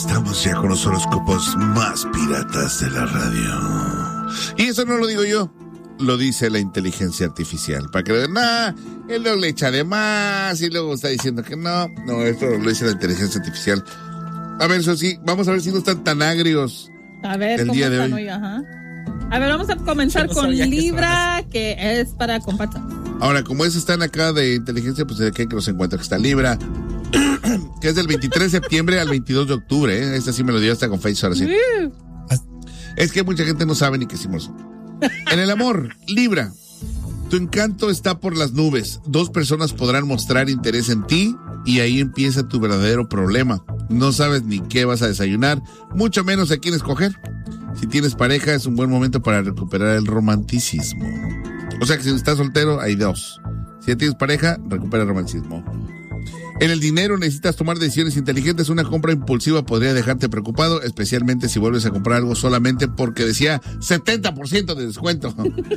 Estamos ya con los horóscopos más piratas de la radio. Y eso no lo digo yo, lo dice la inteligencia artificial. Para que vean, él luego le echa de más y luego está diciendo que no. No, esto lo dice la inteligencia artificial. A ver, eso sí, vamos a ver si no están tan agrios. A ver, el día de hoy. Ajá. A ver, vamos a comenzar con Libra, que es para compartir. Ahora, como esos están acá de inteligencia, pues de qué que los encuentra, que está Libra, que es del 23 de septiembre al 22 de octubre, ¿eh? Esta sí me lo dio hasta con Face, ahora sí. Es que mucha gente no sabe ni qué hicimos. En el amor, Libra, tu encanto está por las nubes. 2 personas podrán mostrar interés en ti y ahí empieza tu verdadero problema. No sabes ni qué vas a desayunar, mucho menos a quién escoger. Si tienes pareja, es un buen momento para recuperar el romanticismo. O sea que si estás soltero, hay 2. Si ya tienes pareja, recupera el romanticismo. En el dinero necesitas tomar decisiones inteligentes. Una compra impulsiva podría dejarte preocupado, especialmente si vuelves a comprar algo solamente porque decía 70% de descuento.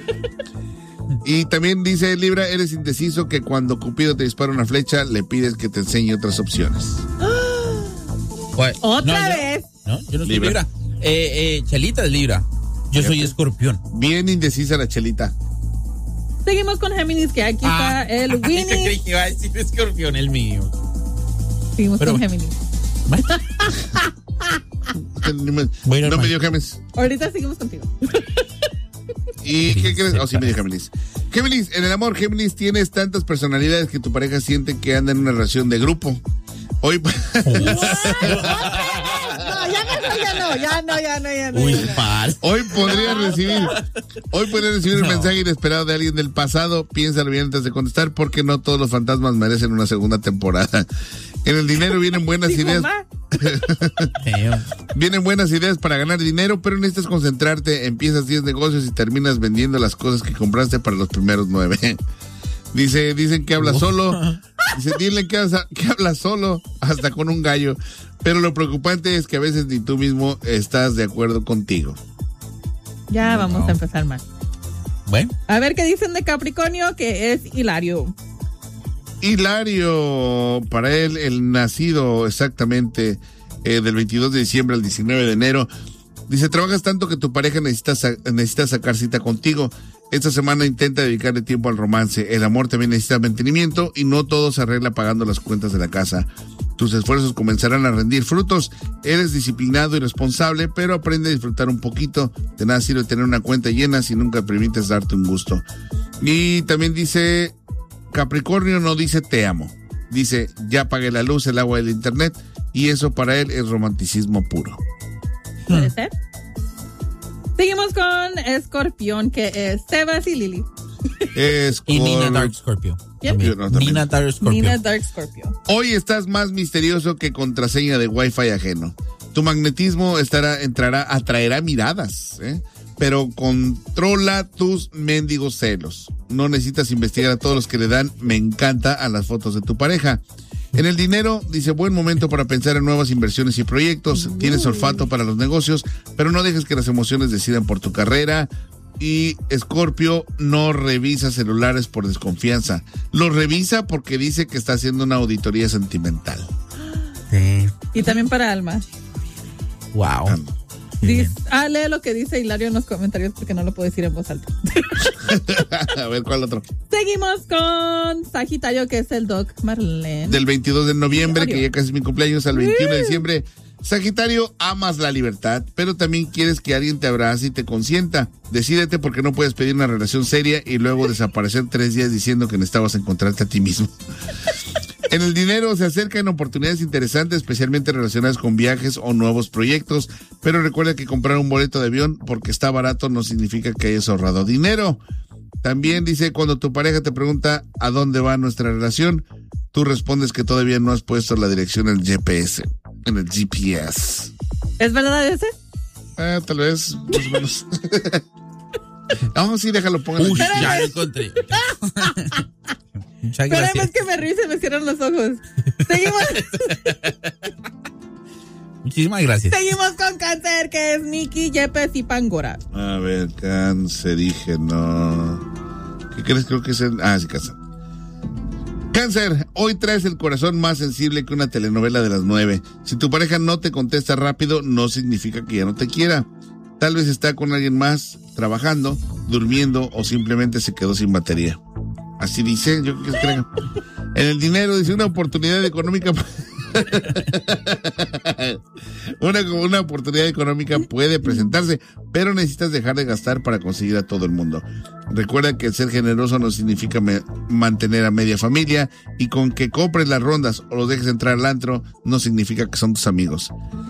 Y también dice Libra, eres indeciso, que cuando Cupido te dispara una flecha, le pides que te enseñe otras opciones. ¿Otra vez? No, yo no soy Libra. Chelita es Libra. Yo soy Escorpión. Bien indecisa la Chelita. Seguimos con Géminis, que aquí está el Winnie. Creí que iba a decir Escorpión, el mío. Seguimos con Géminis. No me dio Géminis. Ahorita seguimos contigo. ¿Y qué crees? Sí me dio Géminis. Géminis, en el amor, Géminis, tienes tantas personalidades que tu pareja siente que anda en una relación de grupo. Hoy... Ya no. Hoy podría recibir un mensaje inesperado de alguien del pasado. Piénsalo bien antes de contestar, porque no todos los fantasmas merecen una segunda temporada. En el dinero vienen buenas ideas. Vienen buenas ideas para ganar dinero, pero necesitas concentrarte. Empiezas 10 negocios y terminas vendiendo las cosas que compraste para los primeros 9. Dicen que habla solo. Dile que habla solo, hasta con un gallo. Pero lo preocupante es que a veces ni tú mismo estás de acuerdo contigo. Ya vamos a empezar mal. Bueno. A ver qué dicen de Capricornio, que es Hilario. Hilario, para él, el nacido exactamente del 22 de diciembre al 19 de enero. Dice, trabajas tanto que tu pareja necesita sacar cita contigo. Esta semana intenta dedicarle tiempo al romance. El amor también necesita mantenimiento y no todo se arregla pagando las cuentas de la casa. Tus esfuerzos comenzarán a rendir frutos. Eres disciplinado y responsable, pero aprende a disfrutar un poquito. De nada sirve tener una cuenta llena si nunca permites darte un gusto. Y también dice, Capricornio no dice te amo. Dice, ya pagué la luz, el agua y el internet. Y eso para él es romanticismo puro. ¿Puede ser? Seguimos con Escorpión, que es Sebas y Lili. Y Nina Dark Scorpio. Nina Dark Scorpio. Hoy estás más misterioso que contraseña de Wi-Fi ajeno. Tu magnetismo atraerá miradas, pero controla tus mendigos celos. No necesitas investigar a todos los que le dan me encanta a las fotos de tu pareja. En el dinero, dice, buen momento para pensar en nuevas inversiones y proyectos. Tienes olfato para los negocios, pero no dejes que las emociones decidan por tu carrera. Y Escorpio no revisa celulares por desconfianza. Lo revisa porque dice que está haciendo una auditoría sentimental. Sí. Y también para Alma. Wow. Lee lo que dice Hilario en los comentarios, porque no lo puedo decir en voz alta. A ver, ¿cuál otro? Seguimos con Sagitario, que es el Doc Marlene. Del 22 de noviembre, que ya casi es mi cumpleaños, al 21 de diciembre. Sagitario, amas la libertad, pero también quieres que alguien te abrace y te consienta. Decídete, porque no puedes pedir una relación seria y luego desaparecer 3 días diciendo que necesitabas encontrarte a ti mismo. En el dinero se acercan oportunidades interesantes, especialmente relacionadas con viajes o nuevos proyectos, pero recuerda que comprar un boleto de avión porque está barato no significa que hayas ahorrado dinero. También dice, cuando tu pareja te pregunta a dónde va nuestra relación, tú respondes que todavía no has puesto la dirección en el GPS. ¿Es verdad ese? Tal vez, más o menos. No, sí, déjalo, póngalo. Uy, ya lo encontré. Muchas gracias. Pero es que me río y se me cierran los ojos. Seguimos. Muchísimas gracias. Seguimos con Cáncer, que es Miki, Yepes y Pangora. A ver, Cáncer, dije, no. ¿Qué crees? Creo que es el... sí, Cáncer. Cáncer, hoy traes el corazón más sensible que una telenovela de las 9. Si tu pareja no te contesta rápido, no significa que ya no te quiera. Tal vez está con alguien más, trabajando, durmiendo o simplemente se quedó sin batería. Así dice, yo creo. En el dinero, dice, una oportunidad económica. Una oportunidad económica puede presentarse, pero necesitas dejar de gastar para conseguir a todo el mundo. Recuerda que ser generoso no significa mantener a media familia, y con que compres las rondas o los dejes entrar al antro no significa que son tus amigos.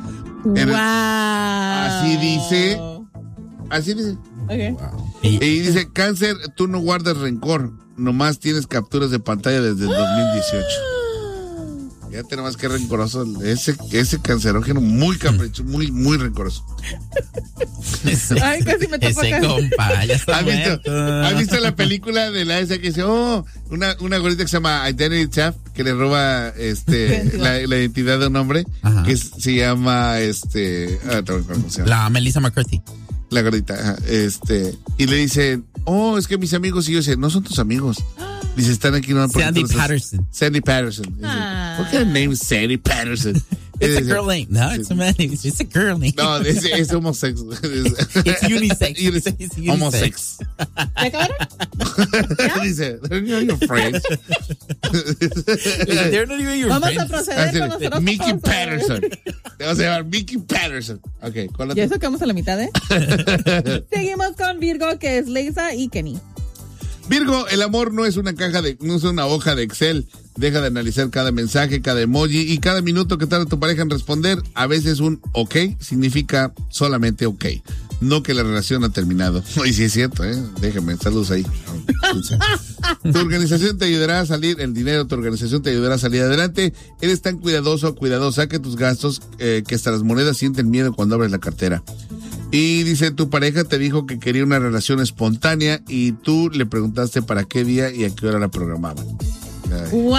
Así dice. Okay. Wow. Y dice, Cáncer, tú no guardas rencor, nomás tienes capturas de pantalla desde el 2018. Fíjate nomás qué rencoroso, ese cancerógeno, muy caprichoso, muy rencoroso. Ay, casi me tocó Ese compa, ya está ¿Has visto la película de la esa que dice, una gordita que se llama Identity Theft, que le roba la identidad de un hombre? Ajá. Que se llama ¿cómo se llama? La Melissa McCarthy. La gordita, ajá, y le dicen, es que mis amigos, y yo dice, no son tus amigos. Dice, están aquí no. Sandy Patterson. Sandy Patterson. What kind of name is Sandy Patterson? It's a girl name. No, it's a man name. It's a girl name. No, es homosex. It's unisex. It's unisex. Homosex. ¿Ya acabaron? Dice, they're not your friends. They're not even your Vamos friends. a proceder con nosotros. Mickey Patterson. Te vas a llamar Mickey Patterson. Ok, ¿cuál Y eso quedamos a la mitad, Seguimos con Virgo, que es Leisa y Kenny. Virgo, el amor no es una hoja de Excel. Deja de analizar cada mensaje, cada emoji y cada minuto que tarda tu pareja en responder. A veces un ok significa solamente ok, no que la relación ha terminado. Y sí es cierto, déjame, saludos ahí. Tu organización te ayudará a salir, tu organización te ayudará a salir adelante. Eres tan cuidadoso o cuidadosa que tus gastos, que hasta las monedas sienten miedo cuando abres la cartera. Y dice, tu pareja te dijo que quería una relación espontánea y tú le preguntaste para qué día y a qué hora la programaban. ¡Wow!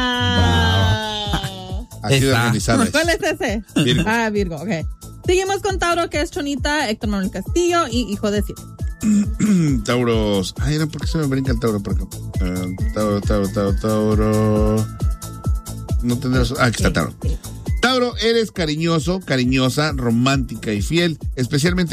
Así de organizado. ¿Cuál es ese? Virgo. Virgo, ok. Seguimos con Tauro, que es Chonita, Héctor Manuel Castillo y hijo de Cid. Tauros. Ay, no, ¿por qué se me brinca el Tauro por acá? Tauro. No tendrás. Aquí está Tauro. Tauro, eres cariñoso, cariñosa, romántica y fiel, especialmente